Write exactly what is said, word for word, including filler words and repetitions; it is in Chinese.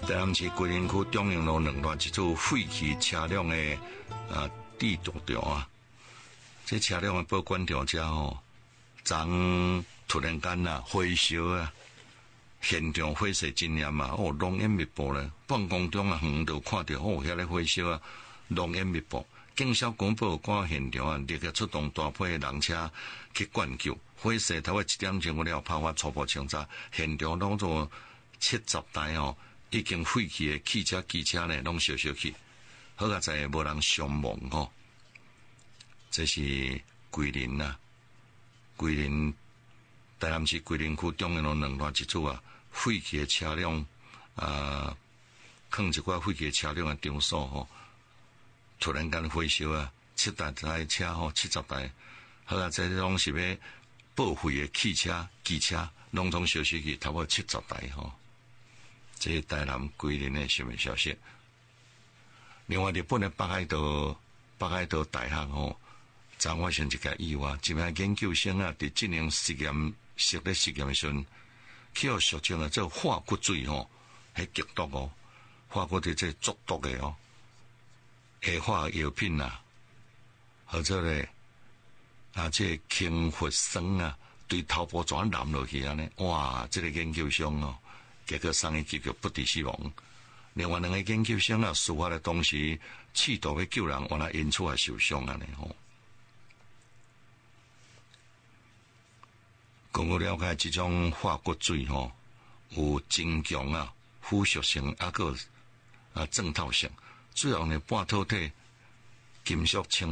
台南市桂林区中营路两段一处废弃车辆的啊地图场啊，这车辆的保管条者吼，昨突然间呐火烧啊，现场火势真严啊，哦，浓烟密布咧，半空中啊远就看到哦，遐个火烧啊，浓烟密布。警消公报赶现场啊，立刻出动大批的人车去灌救。火势头一点钟了爆发初步清查，现场拢做七十台哦，已经废弃的汽车、机车呢，拢烧烧去。好在在无人伤亡吼。这是桂林啊，桂林台南市桂林区中央路两段一处啊，废弃的车辆啊，放一寡废弃的车辆的场所吼。突然间火烧啊，七台台车吼，七十台，好啊！这拢是要报废的汽车、机车，拢总烧死去，差不多七十台吼。这是台南桂林的新闻消息。另外，日本的北海道北海道大学吼，昨发生一个意外，一名研究生啊，伫进行实验室咧实验时阵，去互俗称啊做化骨水吼，迄剧毒哦，化骨水这足毒的哦。下化药品啊，或者咧啊，这氢氟酸啊，对头部全淋落去安尼，哇！这个研究生哦，结果伤愈结局不治死亡。另外两个研究生啊，事发的当时试图要救人，原来因此也受伤安尼吼。根据了解，这种化骨水吼，有增强啊腐蚀性，啊个啊浸透性。主要呢，半导体金属氢